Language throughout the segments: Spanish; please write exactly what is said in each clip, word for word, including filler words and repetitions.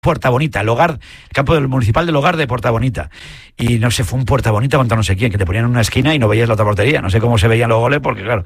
Puerta Bonita, el hogar, el campo del municipal del hogar de Puerta Bonita. Y no sé, fue un Puerta Bonita contra no sé quién, que te ponían en una esquina y no veías la otra portería. No sé cómo se veían los goles, porque claro.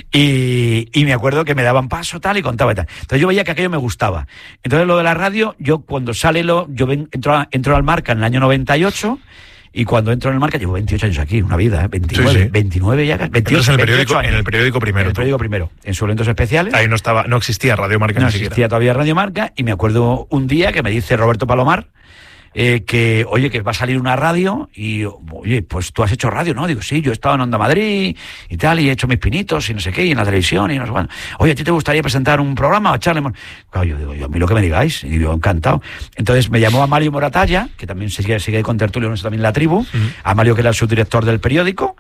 Y, y me acuerdo que me daban paso tal y contaba y tal. Entonces yo veía que aquello me gustaba. Entonces lo de la radio, yo cuando sale lo, yo ven, entro, a, entro al Marca en el año noventa y ocho. Y cuando entro en el Marca, llevo veintiocho años aquí, una vida, ¿eh? veintinueve, sí, sí. veintinueve ya, veintiocho, en el periódico, años. en el periódico primero. En el periódico primero, en Suplementos Especiales. Ahí no estaba, no existía Radio Marca No ni existía siquiera. todavía Radio Marca, y me acuerdo un día que me dice Roberto Palomar, eh, que, oye, que va a salir una radio, y, oye, pues tú has hecho radio, ¿no? Digo, sí, yo he estado en Onda Madrid y tal, y he hecho mis pinitos y no sé qué, y en la televisión y no sé cuándo. Oye, ¿a ti te gustaría presentar un programa o echarle? Claro, yo digo, yo, a mí lo que me digáis, y digo, encantado. Entonces me llamó a Mario Moratalla, que también sigue, sigue con tertulio, no sé, también en La Tribu, uh-huh. a Mario, que era el subdirector del periódico,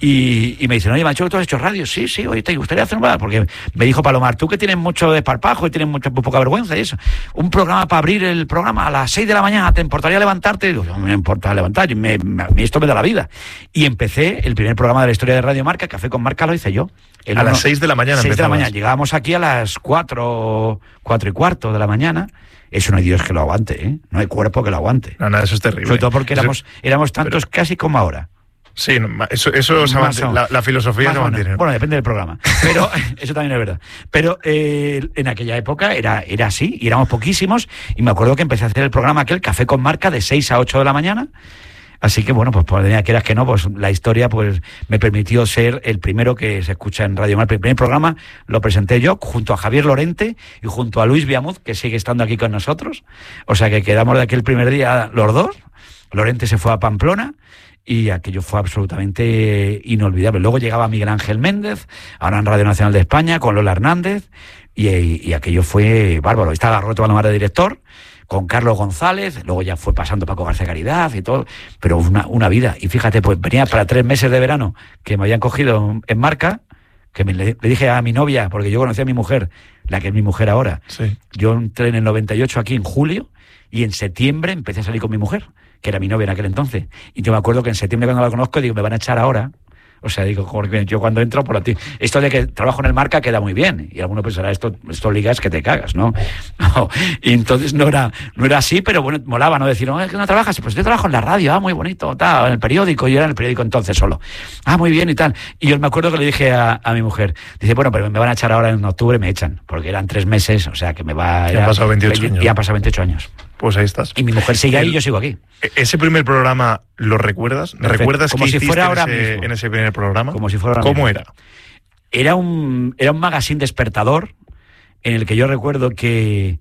y, y me dicen, oye, Macho, ¿tú has hecho radio? Sí, sí, oye, ¿te gustaría hacer un programa? Porque me dijo Palomar, tú que tienes mucho desparpajo y tienes mucha poca vergüenza y eso, un programa para abrir el programa a las seis de la mañana, ¿te importaría levantarte? Y digo, no me importa levantar, y me, me, esto me da la vida. Y empecé el primer programa de la historia de Radio Marca, Café con Marca, lo hice yo. El a uno, las seis de la mañana seis de la mañana, llegábamos aquí a las cuatro, cuatro y cuarto de la mañana. Eso no hay Dios que lo aguante, ¿eh? No hay cuerpo que lo aguante. No, no, eso es terrible. Sobre todo porque éramos, eso, éramos tantos pero... casi como ahora. Sí, eso, eso se mantiene, la, la filosofía se mantiene. Bueno, depende del programa, pero eso también es verdad. Pero eh, en aquella época era, era así, y éramos poquísimos, y me acuerdo que empecé a hacer el programa aquel, Café con Marca, de seis a ocho de la mañana. Así que bueno, pues por quieras que no, pues la historia pues me permitió ser el primero que se escucha en Radio Marca. El primer programa lo presenté yo junto a Javier Lorente y junto a Luis Viamuz, que sigue estando aquí con nosotros. O sea que quedamos de aquel primer día los dos. Lorente se fue a Pamplona y aquello fue absolutamente inolvidable. Luego llegaba Miguel Ángel Méndez, ahora en Radio Nacional de España, con Lola Hernández, y, y, y aquello fue bárbaro. Estaba Roberto Palomar de director, con Carlos González, luego ya fue pasando Paco García Caridad y todo, pero una, una vida. Y fíjate, pues venía para tres meses de verano que me habían cogido en Marca, que me, le, le dije a mi novia, porque yo conocí a mi mujer, la que es mi mujer ahora. Sí. Yo entré en el noventa y ocho aquí en julio, y en septiembre empecé a salir con mi mujer, que era mi novia en aquel entonces. Y yo me acuerdo que en septiembre, cuando la conozco, digo, me van a echar ahora. O sea, digo, porque yo cuando entro por ti, esto de que trabajo en el Marca queda muy bien, y alguno pensará, esto, esto ligas que te cagas, ¿no? no y entonces no era, no era así, pero bueno, molaba, ¿no? Decir, no, es que no trabajas, pues yo trabajo en la radio, ah, muy bonito, tal, en el periódico, yo era en el periódico entonces solo, ah, muy bien y tal. Y yo me acuerdo que le dije a, a mi mujer, dice, bueno, pero me van a echar ahora en octubre, me echan, porque eran tres meses, o sea, que me va... Ya han pasado veintiocho años. Ya han pasado veintiocho años. Pues ahí estás. Y mi mujer sigue ahí y yo sigo aquí. ¿Ese primer programa lo recuerdas? Perfecto. ¿Recuerdas como qué si hiciste fuera ahora en, ese, mismo. en ese primer programa? Como si fuera ahora ¿Cómo mismo. era? Era un, era un magazine despertador en el que yo recuerdo que,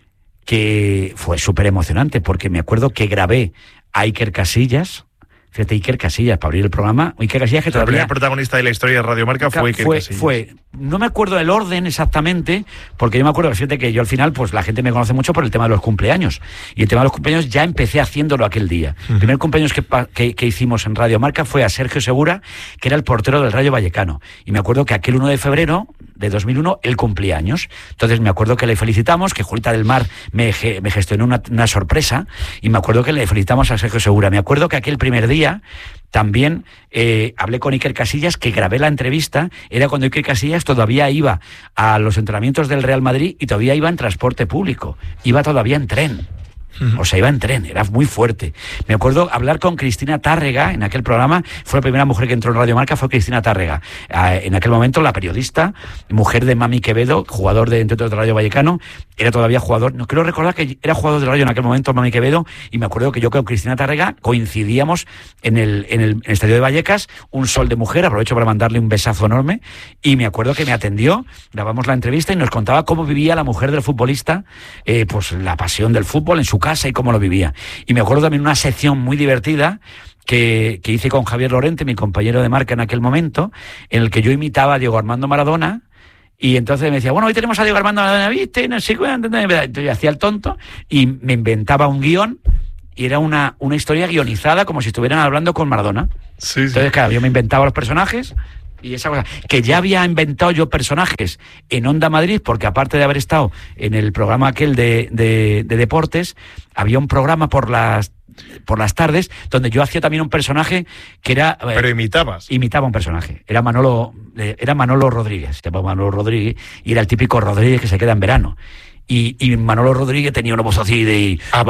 que fue súper emocionante, porque me acuerdo que grabé a Iker Casillas. Fíjate, Iker Casillas, para abrir el programa. Iker Casillas, que todavía... El primer todavía... protagonista de la historia de Radio Marca fue Iker fue, Casillas. Fue, no me acuerdo el orden exactamente, porque yo me acuerdo, fíjate, que yo al final, pues la gente me conoce mucho por el tema de los cumpleaños. Y el tema de los cumpleaños ya empecé haciéndolo aquel día. Uh-huh. El primer cumpleaños que, que, que hicimos en Radio Marca fue a Sergio Segura, que era el portero del Rayo Vallecano. Y me acuerdo que aquel uno de febrero de dos mil uno, él cumplía años. Entonces me acuerdo que le felicitamos, que Julita del Mar me, me gestionó una, una sorpresa, y me acuerdo que le felicitamos a Sergio Segura. Me acuerdo que aquel primer día también eh, hablé con Iker Casillas, que grabé la entrevista, era cuando Iker Casillas todavía iba a los entrenamientos del Real Madrid y todavía iba en transporte público, iba todavía en tren. O sea, iba en tren, era muy fuerte. Me acuerdo hablar con Cristina Tárrega en aquel programa, fue la primera mujer que entró en Radio Marca, fue Cristina Tárrega. Eh, en aquel momento la periodista, mujer de Mami Quevedo, jugador de, entre otros, de Radio Vallecano, era todavía jugador, no creo recordar que era jugador de radio en aquel momento, Mami Quevedo, y me acuerdo que yo con Cristina Tárrega coincidíamos en el, en el, en el estadio de Vallecas, un sol de mujer, aprovecho para mandarle un besazo enorme, y me acuerdo que me atendió, grabamos la entrevista y nos contaba cómo vivía la mujer del futbolista, eh, pues la pasión del fútbol en su casa y cómo lo vivía. Y me acuerdo también una sección muy divertida que, que hice con Javier Lorente, mi compañero de Marca en aquel momento, en el que yo imitaba a Diego Armando Maradona, y entonces me decía, bueno, hoy tenemos a Diego Armando Maradona, ¿viste? No sé cuánto. Entonces yo hacía el tonto y me inventaba un guión, y era una, una historia guionizada como si estuvieran hablando con Maradona. Sí, sí. Entonces, claro, yo me inventaba los personajes y esa cosa, que ya había inventado yo personajes en Onda Madrid, porque aparte de haber estado en el programa aquel de, de, de deportes, había un programa por las por las tardes donde yo hacía también un personaje que era... Pero imitabas. Imitaba un personaje. Era Manolo, era Manolo Rodríguez, se llamaba Manolo Rodríguez, y era el típico Rodríguez que se queda en verano. y, y Manolo Rodríguez tenía una voz así de... Ah,